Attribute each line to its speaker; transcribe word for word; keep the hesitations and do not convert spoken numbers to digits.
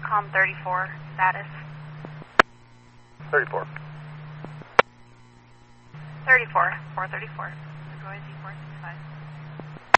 Speaker 1: com thirty-four, status.
Speaker 2: thirty-four.
Speaker 1: thirty-four, four thirty-four. Roy Z four six five.